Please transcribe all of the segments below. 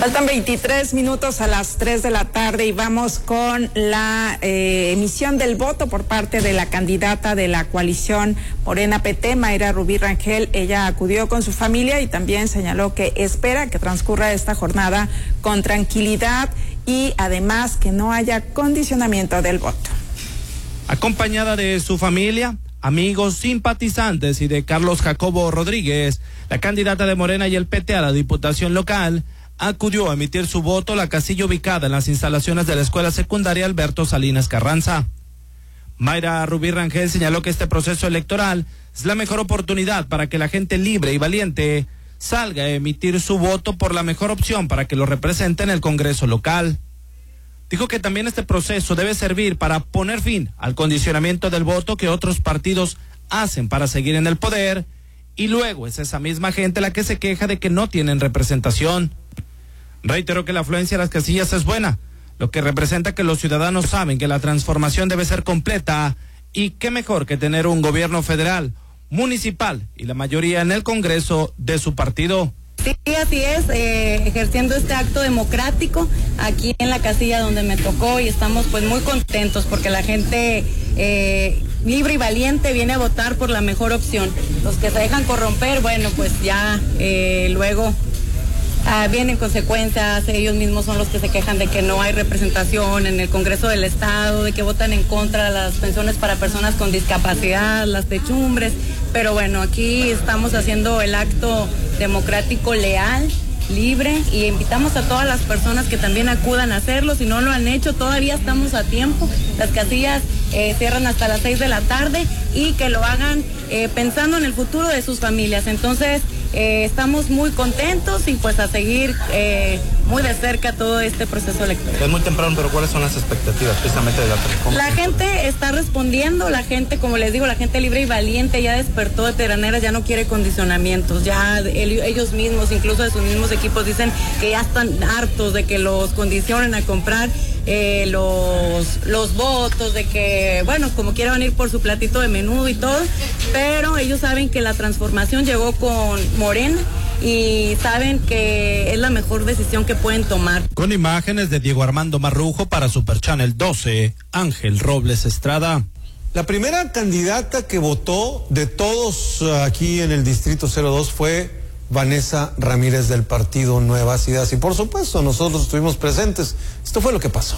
Faltan 23 minutos a las 3 de la tarde y vamos con la emisión del voto por parte de la candidata de la coalición Morena PT, Mayra Rubí Rangel. Ella acudió con su familia y también señaló que espera que transcurra esta jornada con tranquilidad y además que no haya condicionamiento del voto. Acompañada de su familia, amigos, simpatizantes y de Carlos Jacobo Rodríguez, la candidata de Morena y el PT a la Diputación Local acudió a emitir su voto a la casilla ubicada en las instalaciones de la Escuela Secundaria Alberto Salinas Carranza. Mayra Rubí Rangel señaló que este proceso electoral es la mejor oportunidad para que la gente libre y valiente salga a emitir su voto por la mejor opción para que lo represente en el Congreso local. Dijo que también este proceso debe servir para poner fin al condicionamiento del voto que otros partidos hacen para seguir en el poder, y luego es esa misma gente la que se queja de que no tienen representación. Reiteró que la afluencia a las casillas es buena, lo que representa que los ciudadanos saben que la transformación debe ser completa, y qué mejor que tener un gobierno federal, municipal y la mayoría en el Congreso de su partido. Sí, así es, ejerciendo este acto democrático aquí en la casilla donde me tocó, y estamos pues muy contentos porque la gente libre y valiente viene a votar por la mejor opción. Los que se dejan corromper, bueno, pues ya luego vienen consecuencias. Ellos mismos son los que se quejan de que no hay representación en el Congreso del Estado, de que votan en contra de las pensiones para personas con discapacidad, las techumbres. Pero bueno, aquí estamos haciendo el acto democrático leal, libre, y invitamos a todas las personas que también acudan a hacerlo. Si no lo han hecho, todavía estamos a tiempo. Las casillas cierran hasta las 6 de la tarde, y que lo hagan pensando en el futuro de sus familias. Entonces, estamos muy contentos y pues a seguir muy de cerca todo este proceso electoral. Es muy temprano, pero ¿cuáles son las expectativas precisamente de la transformación? La gente está respondiendo, la gente, como les digo, la gente libre y valiente ya despertó de teraneras, ya no quiere condicionamientos, ya ellos mismos, incluso de sus mismos equipos, dicen que ya están hartos de que los condicionen a comprar los votos, de que, bueno, como quieran ir por su platito de menudo y todo, pero ellos saben que la transformación llegó con Morena y saben que es la mejor decisión que pueden tomar. Con imágenes de Diego Armando Marrujo para Super Channel 12, Ángel Robles Estrada. La primera candidata que votó de todos aquí en el Distrito 02 fue Vanessa Ramírez del partido Nuevas Ideas, y por supuesto nosotros estuvimos presentes. Esto fue lo que pasó.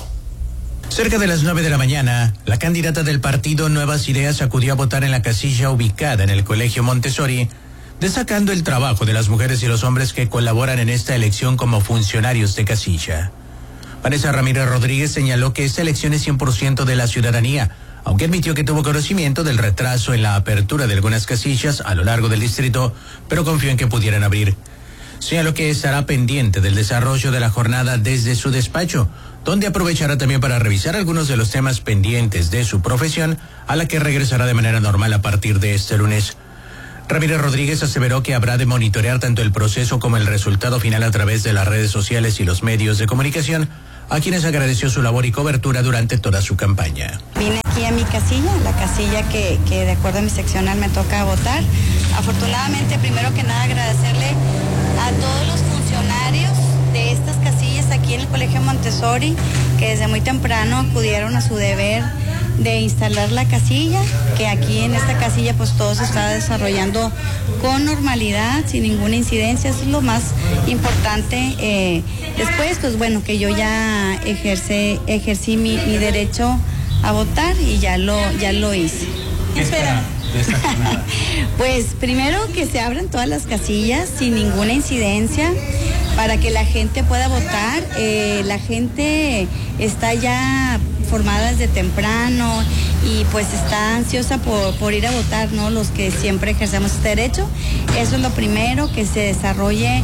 Cerca de las 9 de la mañana, la candidata del partido Nuevas Ideas acudió a votar en la casilla ubicada en el Colegio Montessori, destacando el trabajo de las mujeres y los hombres que colaboran en esta elección como funcionarios de casilla. Vanessa Ramírez Rodríguez señaló que esta elección es 100% de la ciudadanía, aunque admitió que tuvo conocimiento del retraso en la apertura de algunas casillas a lo largo del distrito, pero confió en que pudieran abrir. Señaló que estará pendiente del desarrollo de la jornada desde su despacho, donde aprovechará también para revisar algunos de los temas pendientes de su profesión, a la que regresará de manera normal a partir de este lunes. Ramírez Rodríguez aseveró que habrá de monitorear tanto el proceso como el resultado final a través de las redes sociales y los medios de comunicación, a quienes agradeció su labor y cobertura durante toda su campaña. Vine aquí a mi casilla, la casilla que de acuerdo a mi seccional me toca votar. Afortunadamente, primero que nada, agradecerle a todos los funcionarios de estas casillas aquí en el Colegio Montessori, que desde muy temprano acudieron a su deber de instalar la casilla, que aquí en esta casilla pues todo se está desarrollando con normalidad, sin ninguna incidencia. Eso es lo más importante. Después, pues bueno, que yo ya ejercí mi derecho a votar y ya lo hice. ¿Qué espera de esta jornada? Pues primero que se abran todas las casillas sin ninguna incidencia para que la gente pueda votar. La gente está ya formada desde temprano y pues está ansiosa por ir a votar, ¿no? Los que siempre ejercemos este derecho. Eso es lo primero, que se desarrolle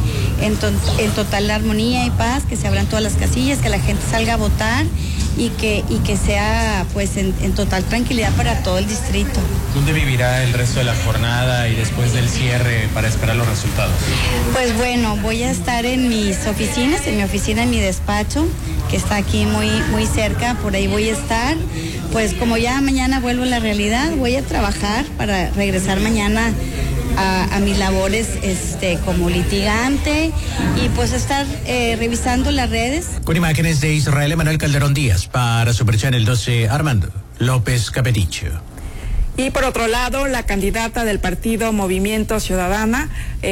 en total armonía y paz, que se abran todas las casillas, que la gente salga a votar y que sea pues en total tranquilidad para todo el distrito. ¿Dónde vivirá el resto de la jornada y después del cierre para esperar los resultados? Pues bueno, voy a estar en mis oficinas, en mi despacho, que está aquí muy cerca, por ahí voy a estar. Pues como ya mañana vuelvo a la realidad, voy a trabajar para regresar mañana a mis labores como litigante y pues estar revisando las redes. Con imágenes de Israel Emanuel Calderón Díaz para Super Channel 12, Armando López Capeticho. Y por otro lado, la candidata del partido Movimiento Ciudadano,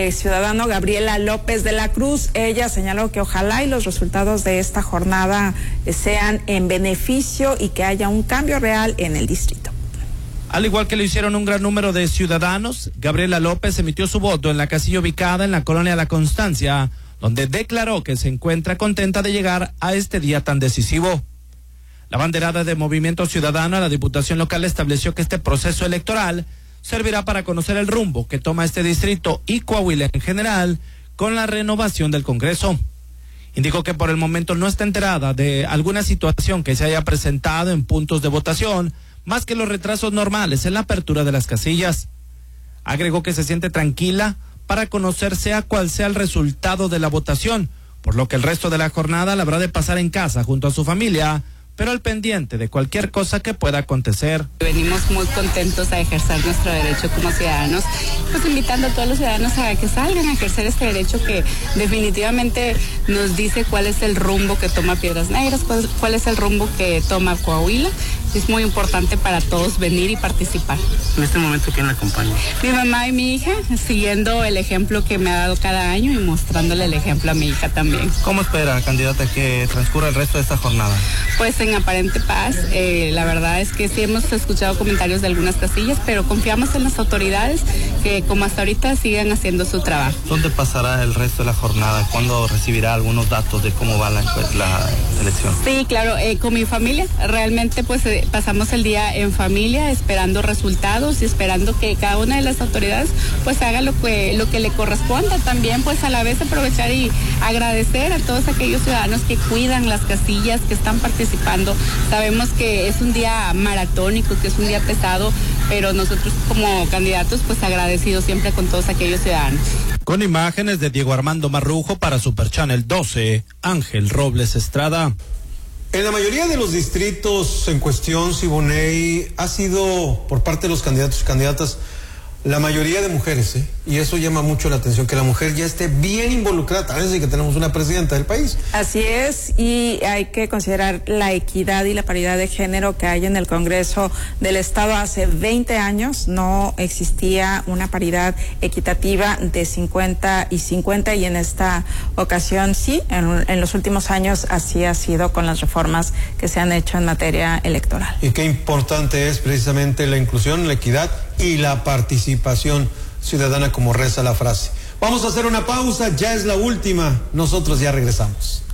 Gabriela López de la Cruz, ella señaló que ojalá y los resultados de esta jornada sean en beneficio y que haya un cambio real en el distrito. Al igual que lo hicieron un gran número de ciudadanos, Gabriela López emitió su voto en la casilla ubicada en la colonia La Constancia, donde declaró que se encuentra contenta de llegar a este día tan decisivo. La banderada de Movimiento Ciudadano a la Diputación Local estableció que este proceso electoral servirá para conocer el rumbo que toma este distrito y Coahuila en general con la renovación del Congreso. Indicó que por el momento no está enterada de alguna situación que se haya presentado en puntos de votación, más que los retrasos normales en la apertura de las casillas. Agregó que se siente tranquila para conocer sea cual sea el resultado de la votación, por lo que el resto de la jornada la habrá de pasar en casa junto a su familia, pero al pendiente de cualquier cosa que pueda acontecer. Venimos muy contentos a ejercer nuestro derecho como ciudadanos, pues invitando a todos los ciudadanos a que salgan a ejercer este derecho que definitivamente nos dice cuál es el rumbo que toma Piedras Negras, cuál es el rumbo que toma Coahuila. Es muy importante para todos venir y participar. En este momento, ¿quién la acompaña? Mi mamá y mi hija, siguiendo el ejemplo que me ha dado cada año y mostrándole el ejemplo a mi hija también. ¿Cómo espera, candidata, que transcurra el resto de esta jornada? Pues en aparente paz. La verdad es que sí hemos escuchado comentarios de algunas casillas, pero confiamos en las autoridades que como hasta ahorita sigan haciendo su trabajo. ¿Dónde pasará el resto de la jornada? ¿Cuándo recibirá algunos datos de cómo va la elección? Sí, claro, con mi familia. Realmente pues pasamos el día en familia esperando resultados y esperando que cada una de las autoridades pues haga lo que le corresponda. También pues a la vez aprovechar y agradecer a todos aquellos ciudadanos que cuidan las casillas, que están participando. Sabemos que es un día maratónico, que es un día pesado, pero nosotros como candidatos pues agradecidos siempre con todos aquellos ciudadanos. Con imágenes de Diego Armando Marrujo para Super Channel 12, Ángel Robles Estrada. En la mayoría de los distritos en cuestión, Siboney, ha sido por parte de los candidatos y candidatas la mayoría de mujeres, y eso llama mucho la atención, que la mujer ya esté bien involucrada, tal vez que tenemos una presidenta del país. Así es, y hay que considerar la equidad y la paridad de género que hay en el Congreso del Estado. Hace 20 años no existía una paridad equitativa de 50 y 50, y en esta ocasión sí, en los últimos años así ha sido con las reformas que se han hecho en materia electoral. Y qué importante es precisamente la inclusión, la equidad y la participación ciudadana, como reza la frase. Vamos a hacer una pausa, ya es la última, nosotros ya regresamos.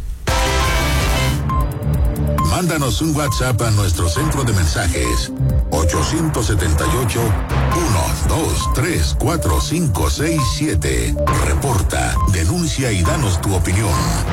Mándanos un WhatsApp a nuestro centro de mensajes 878-123-4567. Reporta, denuncia y danos tu opinión.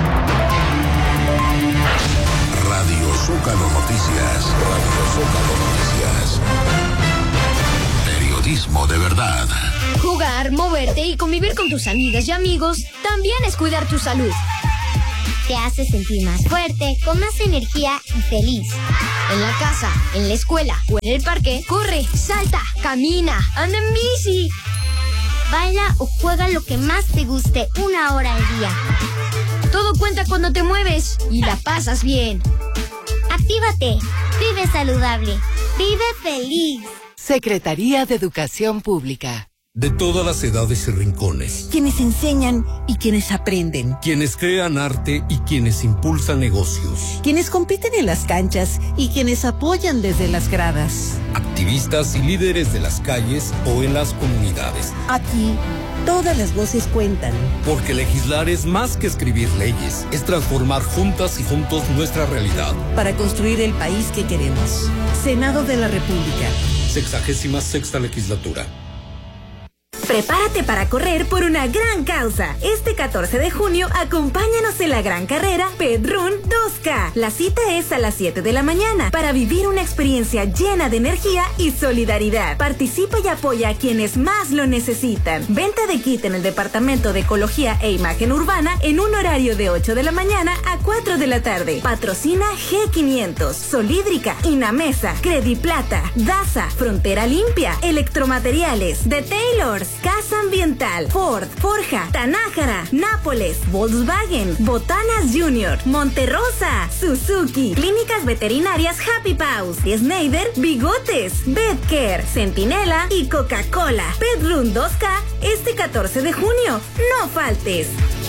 Radio Zócalo Noticias. Radio Zócalo Noticias. Periodismo de verdad. Jugar, moverte y convivir con tus amigas y amigos también es cuidar tu salud. Te hace sentir más fuerte, con más energía y feliz. En la casa, en la escuela o en el parque, corre, salta, camina, anda en bici. Baila o juega lo que más te guste 1 hora al día. Todo cuenta cuando te mueves y la pasas bien. Actívate, vive saludable, vive feliz. Secretaría de Educación Pública. De todas las edades y rincones. Quienes enseñan y quienes aprenden. Quienes crean arte y quienes impulsan negocios. Quienes compiten en las canchas y quienes apoyan desde las gradas. Activistas y líderes de las calles o en las comunidades. Aquí, todas las voces cuentan. Porque legislar es más que escribir leyes. Es transformar juntas y juntos nuestra realidad. Para construir el país que queremos. Senado de la República. 66ª legislatura. Prepárate para correr por una gran causa. Este 14 de junio, acompáñanos en la gran carrera Pedrún 2K. La cita es a las 7 de la mañana para vivir una experiencia llena de energía y solidaridad. Participa y apoya a quienes más lo necesitan. Venta de kit en el Departamento de Ecología e Imagen Urbana en un horario de 8 de la mañana a 4 de la tarde. Patrocina G500, Solídrica, Inamesa, Crediplata, Daza, Frontera Limpia, Electromateriales, The Taylors, Casa Ambiental, Ford, Forja, Tanájara, Nápoles, Volkswagen, Botanas Junior, Monterrosa, Suzuki, Clínicas Veterinarias Happy Paws, Schneider, Bigotes, Betcare, Centinela y Coca-Cola. Pet Run 2K este 14 de junio. No faltes.